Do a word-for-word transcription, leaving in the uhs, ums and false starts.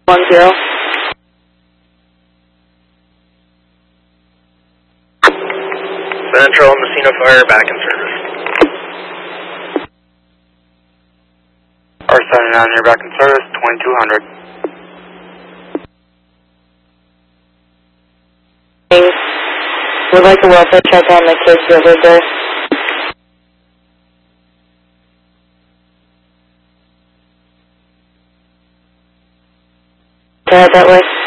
One zero. Central Messina Fire back in service. R seventy-nine, you're back in service, twenty-two hundred. Would like a welfare check on the kids that live there. To head that way.